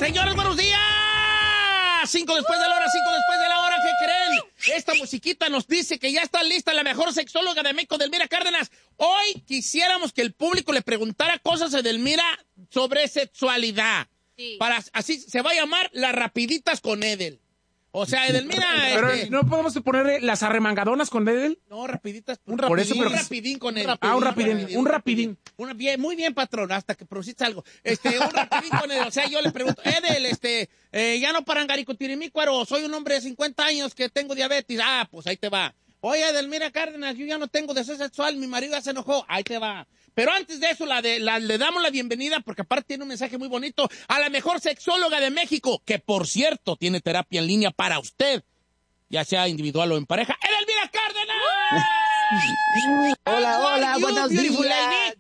Señores, buenos días. 5 después de la hora, 5 después de la hora. ¿Qué creen? Esta musiquita nos dice que ya está lista la mejor sexóloga de México, Edelmira Cárdenas. Hoy quisiéramos que el público le preguntara cosas a Edelmira sobre sexualidad. Sí. Así se va a llamar Las Rapiditas con Edel. O sea, Edelmira... Pero ¿no podemos poner las arremangadonas con Edel? No, rapiditas. Un rapidín con Edel. Un rapidín. Muy bien, patrón, hasta que produciste algo. Un rapidín con Edel. O sea, yo le pregunto, Edel, ya no parangaricutirimícuaro, soy un hombre de 50 años que tengo diabetes. Ah, pues ahí te va. Oye, Edelmira Cárdenas, yo ya no tengo deseo sexual, mi marido ya se enojó. Ahí te va. Pero antes de eso, le damos la bienvenida, porque aparte tiene un mensaje muy bonito, a la mejor sexóloga de México, que por cierto, tiene terapia en línea para usted, ya sea individual o en pareja. ¡Edelmira Cárdenas! Hola, buenos días.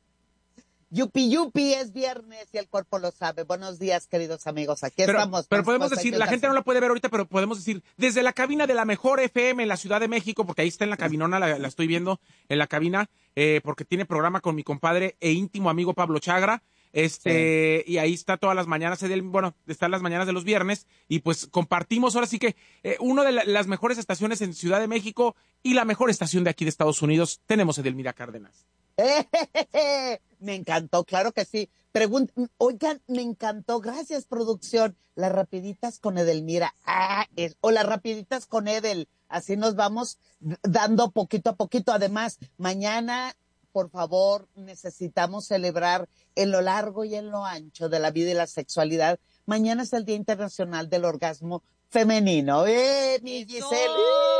Yupi, es viernes y el cuerpo lo sabe. Buenos días, queridos amigos. Aquí estamos. Pero podemos decir, la gente no lo puede ver ahorita, pero podemos decir, desde la cabina de la mejor FM en la Ciudad de México, porque ahí está en la cabinona, la estoy viendo en la cabina, porque tiene programa con mi compadre e íntimo amigo Pablo Chagra. Sí. Y ahí está todas las mañanas, están las mañanas de los viernes, y pues compartimos ahora sí que una de las mejores estaciones en Ciudad de México y la mejor estación de aquí de Estados Unidos, tenemos Edelmira Cárdenas. Me encantó, claro que sí. Oigan, me encantó, gracias producción. Las rapiditas con Edelmira, o las rapiditas con Edel, así nos vamos dando poquito a poquito. Además, mañana, por favor, necesitamos celebrar en lo largo y en lo ancho de la vida y la sexualidad. Mañana es el Día Internacional del Orgasmo Femenino. Mi Giselle.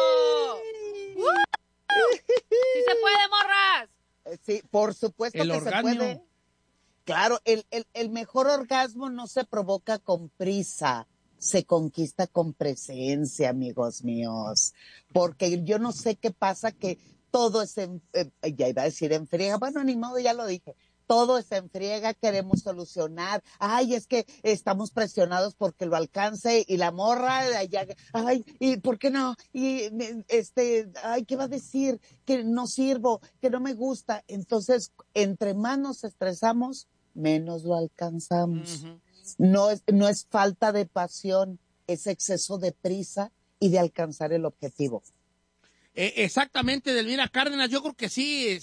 ¡Sí se puede, morras! Sí, por supuesto que se puede. Claro, el mejor orgasmo no se provoca con prisa, se conquista con presencia, amigos míos. Porque yo no sé qué pasa, que todo es ya iba a decir en friega, bueno, ni modo, ya lo dije. Todo es en friega, queremos solucionar. Ay, es que estamos presionados porque lo alcance y la morra, ay, ¿y por qué no? Y ay, ¿qué va a decir? Que no sirvo, que no me gusta. Entonces, entre más nos estresamos, menos lo alcanzamos. Uh-huh. No es falta de pasión, es exceso de prisa y de alcanzar el objetivo. Exactamente, Edelmira Cárdenas, yo creo que sí,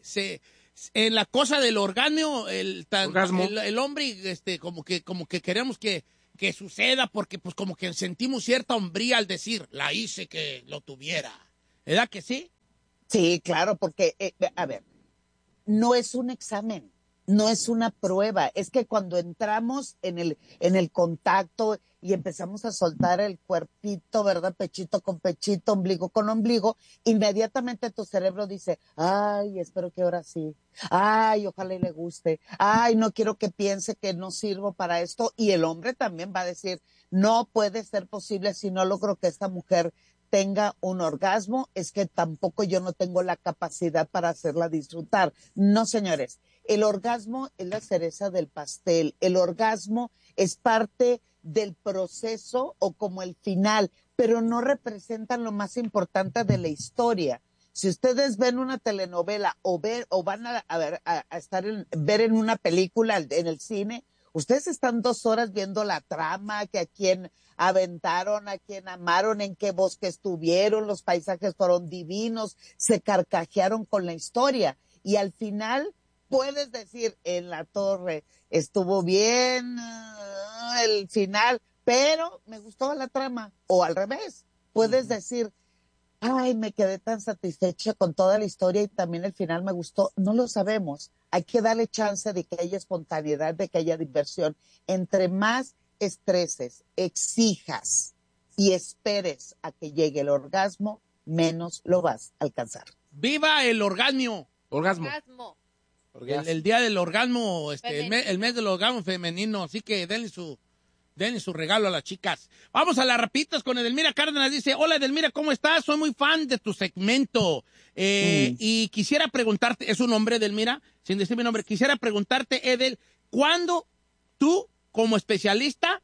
en la cosa del orgasmo, el hombre, como que queremos que suceda, porque pues como que sentimos cierta hombría al decir, la hice que lo tuviera. ¿Verdad que sí? Sí, claro, porque, a ver, no es un examen, no es una prueba, es que cuando entramos en el contacto y empezamos a soltar el cuerpito, ¿verdad? Pechito con pechito, ombligo con ombligo, inmediatamente tu cerebro dice, ay, espero que ahora sí, ay, ojalá y le guste, ay, no quiero que piense que no sirvo para esto, y el hombre también va a decir, no puede ser posible si no logro que esta mujer tenga un orgasmo, es que tampoco yo no tengo la capacidad para hacerla disfrutar. No, señores, el orgasmo es la cereza del pastel, el orgasmo es parte del proceso o como el final, pero no representan lo más importante de la historia. Si ustedes ven una telenovela o van ver en una película en el cine, ustedes están 2 horas viendo la trama, que a quién aventaron, a quién amaron, en qué bosque estuvieron, los paisajes fueron divinos, se carcajearon con la historia. Y al final puedes decir, en la torre estuvo bien el final, pero me gustó la trama. O al revés, puedes decir, ay, me quedé tan satisfecha con toda la historia y también el final me gustó. No lo sabemos. Hay que darle chance de que haya espontaneidad, de que haya diversión. Entre más estreses, exijas y esperes a que llegue el orgasmo, menos lo vas a alcanzar. ¡Viva el orgasmo! Orgasmo. El día del orgasmo, el mes del orgasmo femenino, así que denle su regalo a las chicas. Vamos a las rapitas con Edelmira Cárdenas. Dice, hola Edelmira, ¿cómo estás? Soy muy fan de tu segmento. Y quisiera preguntarte, es un nombre, Edelmira, sin decir mi nombre, quisiera preguntarte, Edel, ¿cuándo tú, como especialista,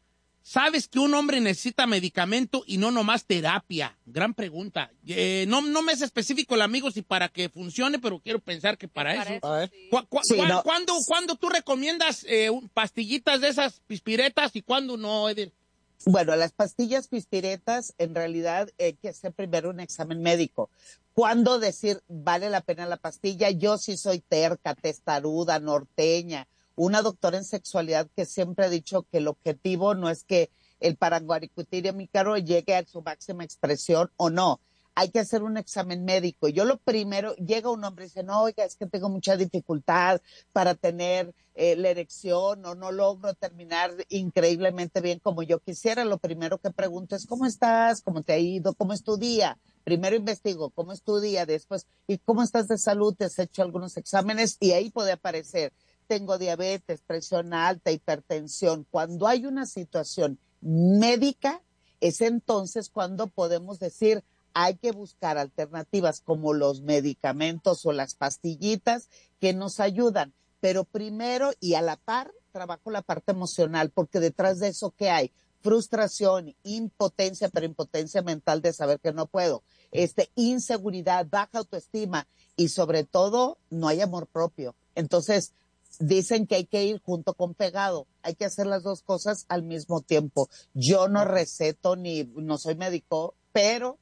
sabes que un hombre necesita medicamento y no nomás terapia? Gran pregunta. No me es específico el amigo si para que funcione, pero quiero pensar que para eso. A ver. sí. Sí, no. ¿Cuándo tú recomiendas pastillitas de esas pispiretas y cuándo no, Edel? Bueno, las pastillas pispiretas, en realidad hay que hacer primero un examen médico. ¿Cuándo decir vale la pena la pastilla? Yo sí soy terca, testaruda, norteña, una doctora en sexualidad que siempre ha dicho que el objetivo no es que el paranguaricutirimícaro llegue a su máxima expresión o no. Hay que hacer un examen médico. Yo lo primero, llega un hombre y dice, no, oiga, es que tengo mucha dificultad para tener la erección o no logro terminar increíblemente bien como yo quisiera. Lo primero que pregunto es, ¿cómo estás? ¿Cómo te ha ido? ¿Cómo es tu día? Primero investigo, ¿cómo es tu día? Después, ¿y cómo estás de salud? ¿Te has hecho algunos exámenes? Y ahí puede aparecer, tengo diabetes, presión alta, hipertensión. Cuando hay una situación médica, es entonces cuando podemos decir, hay que buscar alternativas como los medicamentos o las pastillitas que nos ayudan. Pero primero y a la par, trabajo la parte emocional, porque detrás de eso, ¿qué hay? Frustración, impotencia, pero impotencia mental de saber que no puedo. Inseguridad, baja autoestima y sobre todo, no hay amor propio. Entonces, dicen que hay que ir junto con pegado. Hay que hacer las dos cosas al mismo tiempo. Yo no receto no soy médico, pero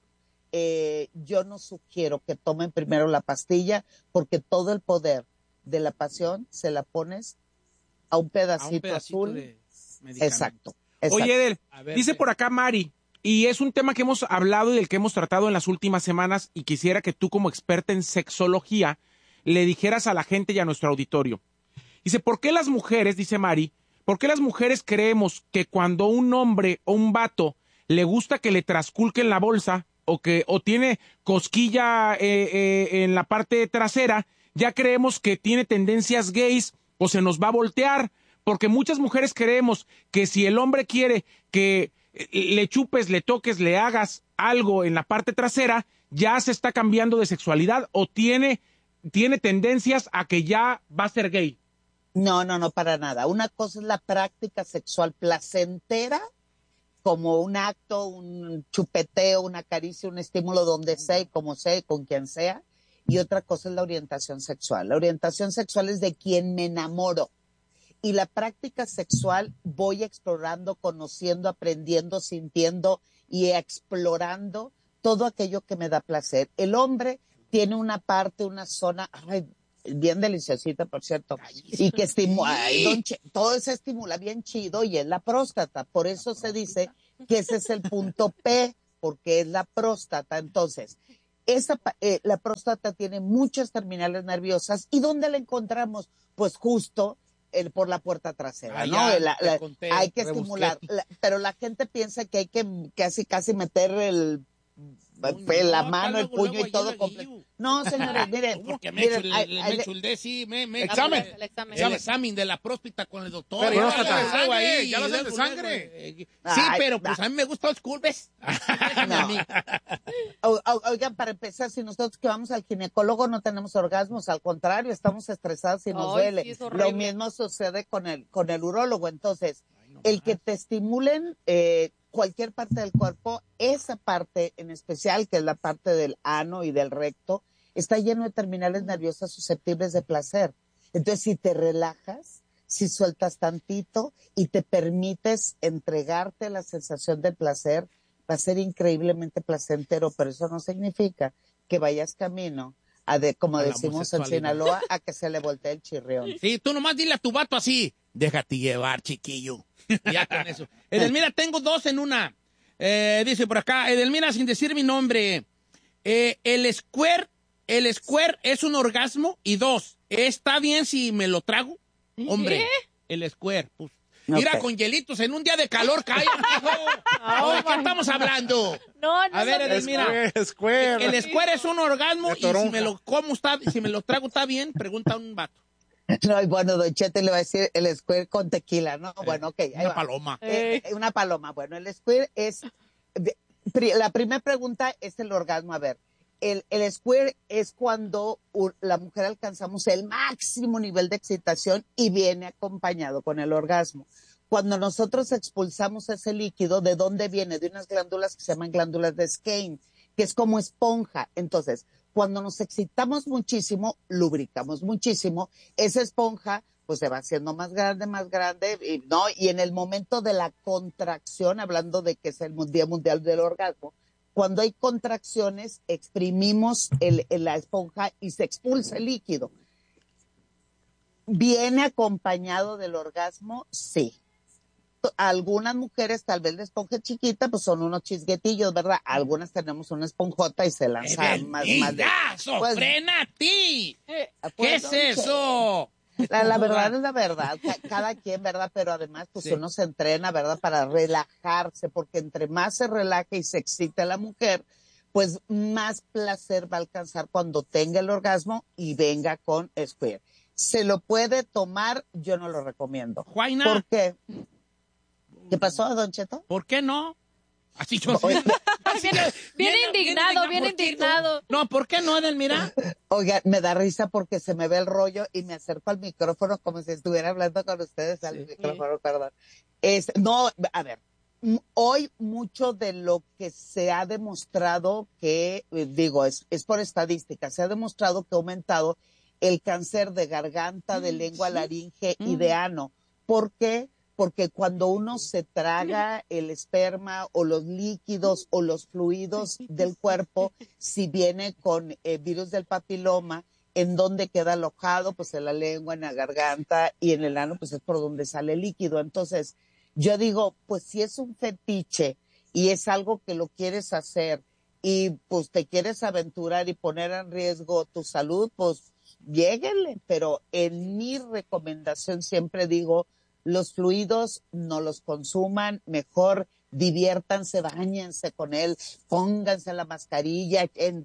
yo no sugiero que tomen primero la pastilla porque todo el poder de la pasión se la pones a un pedacito azul. de medicamento. Exacto. Oye, Edel, A ver, dice por acá Mari, y es un tema que hemos hablado y del que hemos tratado en las últimas semanas, y quisiera que tú, como experta en sexología, le dijeras a la gente y a nuestro auditorio. Dice, ¿por qué las mujeres, dice Mari, por qué las mujeres creemos que cuando un hombre o un vato le gusta que le trasculquen la bolsa o tiene cosquilla en la parte trasera, ya creemos que tiene tendencias gays o se nos va a voltear? Porque muchas mujeres creemos que si el hombre quiere que le chupes, le toques, le hagas algo en la parte trasera, ya se está cambiando de sexualidad o tiene tendencias a que ya va a ser gay. No, para nada. Una cosa es la práctica sexual placentera, como un acto, un chupeteo, una caricia, un estímulo donde sea y como sea y con quien sea. Y otra cosa es la orientación sexual. La orientación sexual es de quien me enamoro. Y la práctica sexual voy explorando, conociendo, aprendiendo, sintiendo y explorando todo aquello que me da placer. El hombre tiene una parte, una zona, ay, bien deliciosita, por cierto, y que estimula, todo se estimula bien chido y es la próstata. Por eso se dice que ese es el punto P, porque es la próstata. Entonces, la próstata tiene muchas terminales nerviosas. ¿Y dónde la encontramos? Pues justo por la puerta trasera, ¿no? Hay que estimular. Pero la gente piensa que hay que casi meter la mano, el puño y todo completo. No, señores, miren. Porque miren, me chuldé, sí, Examen. El examen de la próstata con el doctor. Pero ya ya lo hacen de sangre. Sí, Ay, pero pues a mí me gusta los curves. Oigan, para empezar, si nosotros que vamos al ginecólogo no tenemos orgasmos, al contrario, estamos estresados y nos duele. Sí, es horrible. Lo mismo sucede con el urólogo. Entonces, el que te estimulen cualquier parte del cuerpo, esa parte en especial, que es la parte del ano y del recto, está lleno de terminales nerviosas susceptibles de placer. Entonces, si te relajas, si sueltas tantito y te permites entregarte la sensación del placer, va a ser increíblemente placentero, pero eso no significa que vayas camino como A la decimos en homosexualidad. Sinaloa, a que se le voltee el chirrión. Sí, tú nomás dile a tu vato así, déjate llevar, chiquillo. Ya con eso. Edelmira, tengo dos en una. Dice por acá, Edelmira, sin decir mi nombre, el square es un orgasmo. Y dos, ¿está bien si me lo trago? Hombre, el square, pues. Mira, Ok. con hielitos en un día de calor, cállate, hijo. ¿De qué estamos hablando? No, A ver, Edelmira. Square. El square es un orgasmo De y toronja. si me lo trago está bien, pregunta a un vato. No, y bueno, Don Chete le va a decir el square con tequila, ¿no? Bueno, ok. ahí Una va. paloma. Una paloma. Bueno, el square es... La primera pregunta es el orgasmo. A ver, el square es cuando la mujer alcanzamos el máximo nivel de excitación y viene acompañado con el orgasmo. cuando nosotros expulsamos ese líquido, ¿de dónde viene? De unas glándulas que se llaman glándulas de Skene, que es como esponja. Entonces, cuando nos excitamos muchísimo, lubricamos muchísimo, esa esponja pues se va haciendo más grande, y, ¿no? Y en el momento de la contracción, hablando de que es el Día Mundial del Orgasmo, cuando hay contracciones, exprimimos la esponja y se expulsa el líquido. ¿Viene acompañado del orgasmo? Sí. Algunas mujeres, tal vez la esponja chiquita, pues son unos chisguetillos, ¿verdad? Algunas tenemos una esponjota y se lanzan más de... Pues, ¡frena a ti! ¿Qué es eso? La verdad es la verdad, cada quien, ¿verdad? Pero además, pues Sí. uno se entrena, ¿verdad? Para relajarse, porque entre más se relaje y se excite la mujer, pues más placer va a alcanzar cuando tenga el orgasmo y venga con squirt. ¿Se lo puede tomar? Yo no lo recomiendo. Juaina, ¿Por qué? ¿Qué pasó, Don Cheto? ¿por qué no? Así yo Oye, Bien indignado. No, ¿por qué no, Edelmira? Oiga, me da risa porque se me ve el rollo y me acerco al micrófono como si estuviera hablando con ustedes al micrófono, perdón. No, a ver, hoy mucho de lo que se ha demostrado que, digo, es por estadística, se ha demostrado que ha aumentado el cáncer de garganta, de lengua, laringe y de ano. ¿Por qué? Porque cuando uno se traga el esperma o los líquidos o los fluidos del cuerpo, si viene con virus del papiloma, ¿en dónde queda alojado? Pues en la lengua, en la garganta y en el ano, pues es por donde sale el líquido. Entonces, yo digo, pues si es un fetiche y es algo que lo quieres hacer y pues te quieres aventurar y poner en riesgo tu salud, pues lléguenle. Pero en mi recomendación siempre digo, los fluidos no los consuman, mejor diviértanse, báñense con él, pónganse la mascarilla,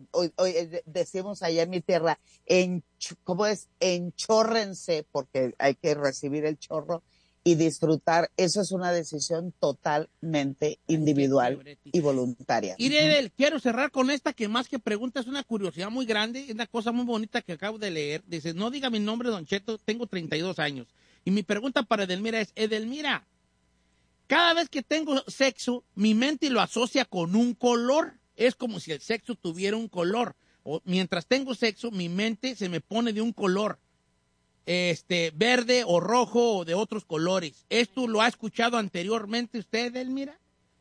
decimos allá en mi tierra, ¿cómo es? Enchórrense, porque hay que recibir el chorro y disfrutar. Eso es una decisión totalmente individual y voluntaria. Y Edel, quiero cerrar con esta que más que pregunta es una curiosidad muy grande, es una cosa muy bonita que acabo de leer. Dice, no diga mi nombre, Don Cheto, tengo 32 años. Y mi pregunta para Edelmira es, Edelmira, cada vez que tengo sexo, mi mente lo asocia con un color. Es como si el sexo tuviera un color. O, mientras tengo sexo, mi mente se me pone de un color, verde o rojo o de otros colores. ¿Esto lo ha escuchado anteriormente usted, Edelmira?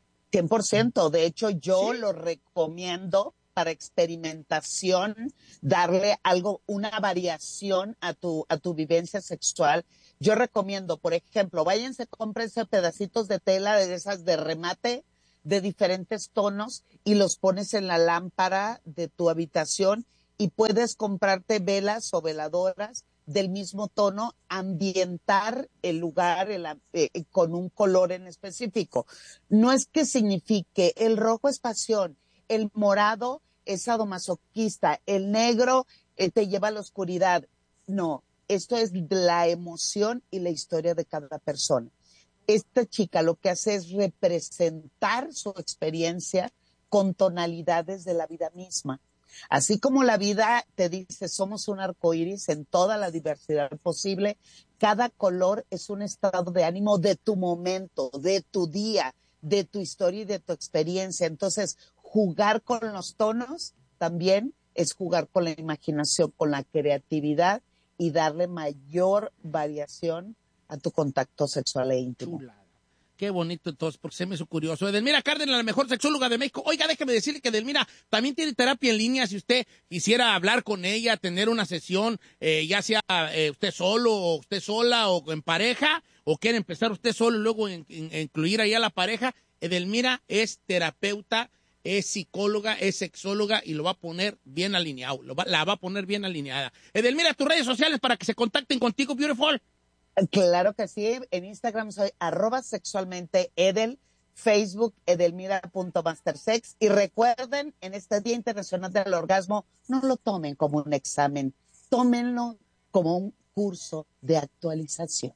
100%. De hecho, yo lo recomiendo para experimentación, darle algo, una variación a tu vivencia sexual. Yo recomiendo, por ejemplo, váyanse, cómprense pedacitos de tela de esas de remate de diferentes tonos y los pones en la lámpara de tu habitación y puedes comprarte velas o veladoras del mismo tono, ambientar el lugar con un color en específico. No es que signifique, el rojo es pasión, el morado es sadomasoquista, el negro te lleva a la oscuridad. No, esto es la emoción y la historia de cada persona. Esta chica lo que hace es representar su experiencia con tonalidades de la vida misma. Así como la vida te dice, somos un arcoíris en toda la diversidad posible, cada color es un estado de ánimo de tu momento, de tu día, de tu historia y de tu experiencia. Entonces, jugar con los tonos también es jugar con la imaginación, con la creatividad y darle mayor variación a tu contacto sexual e íntimo. Chulada. Qué bonito entonces, porque se me hizo curioso. Edelmira Cárdenas, la mejor sexóloga de México. Oiga, déjeme decirle que Edelmira también tiene terapia en línea. Si usted quisiera hablar con ella, tener una sesión, ya sea usted solo o usted sola o en pareja, o quiere empezar usted solo y luego incluir ahí a la pareja, Edelmira es terapeuta, es psicóloga, es sexóloga y lo va a poner bien alineado. La va a poner bien alineada. Edelmira, tus redes sociales para que se contacten contigo, beautiful. Claro que sí, en Instagram soy @sexualmenteedel, Facebook edelmira.mastersex y recuerden, en este Día Internacional del Orgasmo, no lo tomen como un examen, tómenlo como un curso de actualización.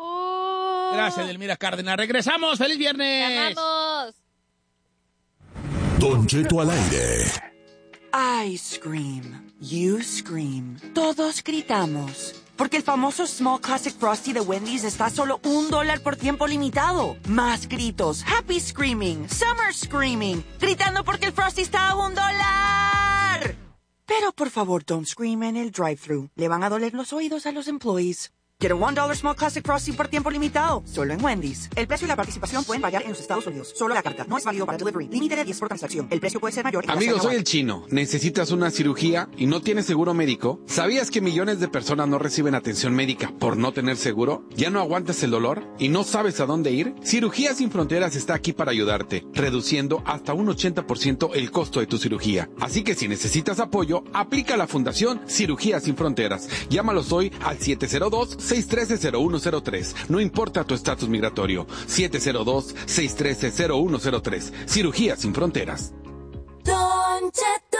Oh. Gracias, Edelmira Cárdenas. Regresamos, feliz Te viernes. amamos. Don Cheto al aire. I scream, you scream, todos gritamos. Porque el famoso Small Classic Frosty de Wendy's está a solo $1 por tiempo limitado. Más gritos, happy screaming, summer screaming, gritando porque el Frosty está a $1. Pero por favor, don't scream en el drive-thru. Le van a doler los oídos a los employees. Quiero $1 Small Classic Frosty por tiempo limitado. Solo en Wendy's. El precio y la participación pueden variar en los Estados Unidos. Solo la carta. No es válido para delivery. Límite de 10 por transacción. El precio puede ser mayor. Amigo, soy el Chino. ¿Necesitas una cirugía y no tienes seguro médico? ¿Sabías que millones de personas no reciben atención médica por no tener seguro? ¿Ya no aguantas el dolor y no sabes a dónde ir? Cirugías Sin Fronteras está aquí para ayudarte, reduciendo hasta un 80% el costo de tu cirugía. Así que si necesitas apoyo, aplica a la Fundación Cirugías Sin Fronteras. Llámalos hoy al 702-613-0103. No importa tu estatus migratorio. 702-613-0103. Cirugías Sin Fronteras. Don Cheto.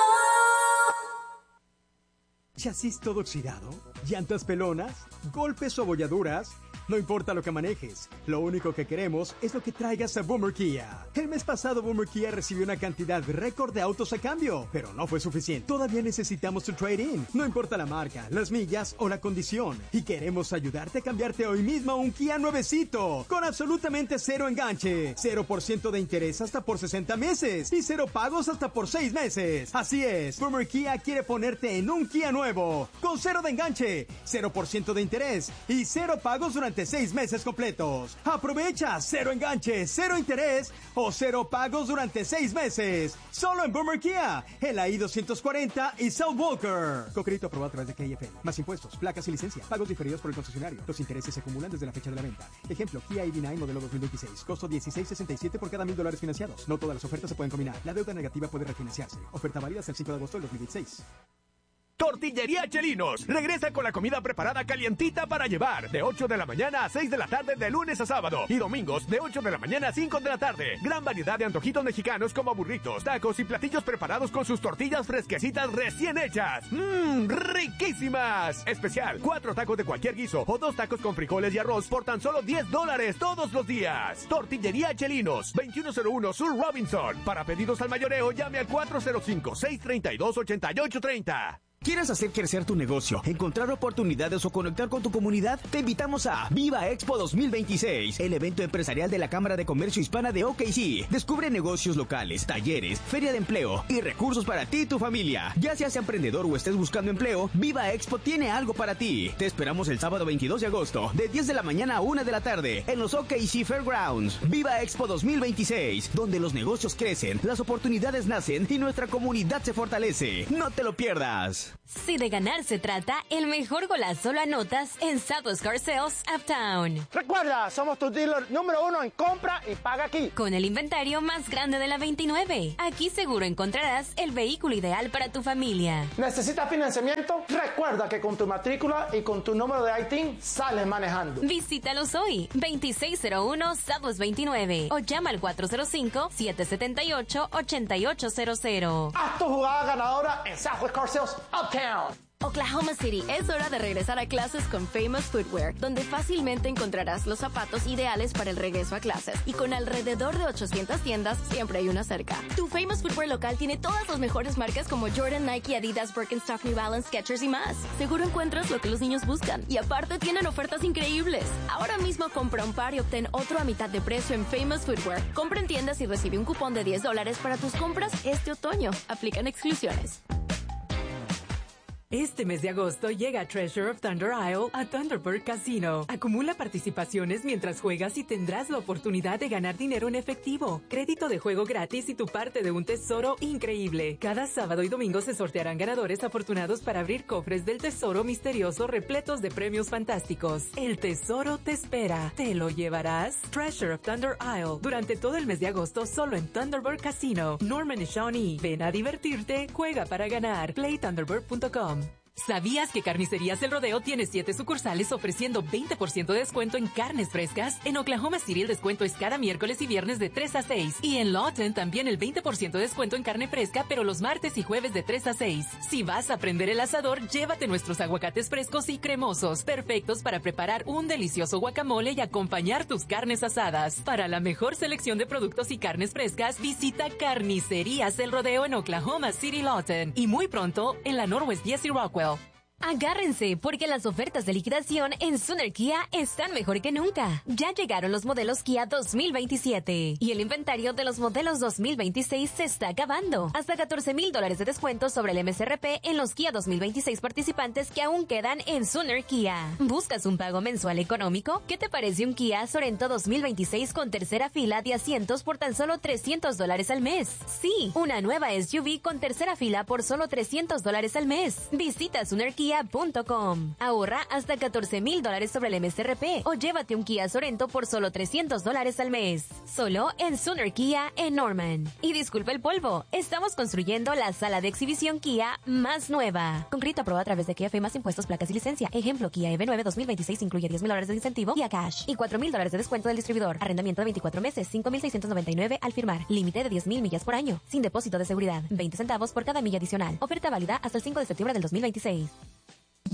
¿Chasis todo oxidado? ¿Llantas pelonas? ¿Golpes o abolladuras? No importa lo que manejes, lo único que queremos es lo que traigas a Boomer Kia. El mes pasado Boomer Kia recibió una cantidad récord de autos a cambio, pero no fue suficiente. Todavía necesitamos tu trade-in. No importa la marca, las millas o la condición. Y queremos ayudarte a cambiarte hoy mismo a un Kia nuevecito, con absolutamente cero enganche, 0% de interés hasta por 60 meses y 0 pagos hasta por 6 meses. Así es, Boomer Kia quiere ponerte en un Kia nuevo, con 0 de enganche, 0% de interés y 0 pagos durante 6 meses completos. Aprovecha 0 enganche, 0 interés o 0 pagos durante 6 meses. Solo en Boomer Kia, en la I-240 y South Walker. Con crédito aprobado a través de KFN. Más impuestos, placas y licencia. Pagos diferidos por el concesionario. Los intereses se acumulan desde la fecha de la venta. Ejemplo, Kia EV9 modelo 2026. Costo $16.67 por cada $1,000 financiados. No todas las ofertas se pueden combinar. La deuda negativa puede refinanciarse. Oferta válida hasta el 5 de agosto del 2026. Tortillería Chelinos. Regresa con la comida preparada calientita para llevar. De 8 de la mañana a 6 de la tarde de lunes a sábado. Y domingos de 8 de la mañana a 5 de la tarde. Gran variedad de antojitos mexicanos como burritos, tacos y platillos preparados con sus tortillas fresquecitas recién hechas. ¡Riquísimas! Especial, 4 tacos de cualquier guiso o 2 tacos con frijoles y arroz por tan solo $10 todos los días. Tortillería Chelinos, 2101 Sur Robinson. Para pedidos al mayoreo, llame al 405-632-8830. ¿Quieres hacer crecer tu negocio, encontrar oportunidades o conectar con tu comunidad? Te invitamos a Viva Expo 2026, el evento empresarial de la Cámara de Comercio Hispana de OKC. Descubre negocios locales, talleres, feria de empleo y recursos para ti y tu familia. Ya seas emprendedor o estés buscando empleo, Viva Expo tiene algo para ti. Te esperamos el sábado 22 de agosto, de 10 de la mañana a 1 de la tarde, en los OKC Fairgrounds. Viva Expo 2026, donde los negocios crecen, las oportunidades nacen y nuestra comunidad se fortalece. No te lo pierdas. Si de ganar se trata, el mejor golazo lo anotas en Southwest Car Sales Uptown. Recuerda, somos tu dealer número 1 en compra y paga aquí. Con el inventario más grande de la 29. Aquí seguro encontrarás el vehículo ideal para tu familia. ¿Necesitas financiamiento? Recuerda que con tu matrícula y con tu número de ITIN sales manejando. Visítalos hoy, 2601 Southwest 29 o llama al 405-778-8800. Haz tu jugada ganadora en Southwest Car Sales Uptown. Oklahoma City, es hora de regresar a clases con Famous Footwear, donde fácilmente encontrarás los zapatos ideales para el regreso a clases. Y con alrededor de 800 tiendas, siempre hay una cerca. Tu Famous Footwear local tiene todas las mejores marcas como Jordan, Nike, Adidas, Birkenstock, New Balance, Skechers y más. Seguro encuentras lo que los niños buscan. Y aparte tienen ofertas increíbles. Ahora mismo compra un par y obtén otro a mitad de precio en Famous Footwear. Compra en tiendas y recibe un cupón de $10 para tus compras este otoño. Aplican exclusiones. Este mes de agosto llega Treasure of Thunder Isle a Thunderbird Casino. Acumula participaciones mientras juegas y tendrás la oportunidad de ganar dinero en efectivo, crédito de juego gratis y tu parte de un tesoro increíble. Cada sábado y domingo se sortearán ganadores afortunados para abrir cofres del tesoro misterioso repletos de premios fantásticos. El tesoro te espera. ¿Te lo llevarás? Treasure of Thunder Isle. Durante todo el mes de agosto solo en Thunderbird Casino. Norman y Shawnee. Ven a divertirte, juega para ganar. PlayThunderbird.com. ¿Sabías que Carnicerías El Rodeo tiene 7 sucursales ofreciendo 20% de descuento en carnes frescas? En Oklahoma City el descuento es cada miércoles y viernes de 3 a 6. Y en Lawton también el 20% de descuento en carne fresca, pero los martes y jueves de 3 a 6. Si vas a prender el asador, llévate nuestros aguacates frescos y cremosos, perfectos para preparar un delicioso guacamole y acompañar tus carnes asadas. Para la mejor selección de productos y carnes frescas, visita Carnicerías El Rodeo en Oklahoma City, Lawton. Y muy pronto, en la Northwest Jesse Rockwell. Agárrense, porque las ofertas de liquidación en Sooner Kia están mejor que nunca. Ya llegaron los modelos Kia 2027 y el inventario de los modelos 2026 se está acabando. Hasta $14,000 de descuento sobre el MSRP en los Kia 2026 participantes que aún quedan en Sooner Kia. ¿Buscas un pago mensual económico? ¿Qué te parece un Kia Sorento 2026 con tercera fila de asientos por tan solo $300 al mes? Sí, una nueva SUV con tercera fila por solo $300 al mes. Visita SoonerKia.com. Ahorra hasta $14,000 sobre el MSRP o llévate un Kia Sorento por solo $300 al mes. Solo en Sooner Kia en Norman. Y disculpe el polvo, estamos construyendo la sala de exhibición Kia más nueva. Con crédito aprobado a través de Kia más impuestos, placas y licencia. Ejemplo, Kia EV9 2026 incluye $10,000 de incentivo Kia Cash y $4,000 de descuento del distribuidor. Arrendamiento de 24 meses, $5,699 al firmar. Límite de 10,000 millas por año. Sin depósito de seguridad. 20 centavos por cada milla adicional. Oferta válida hasta el 5 de septiembre del 2026.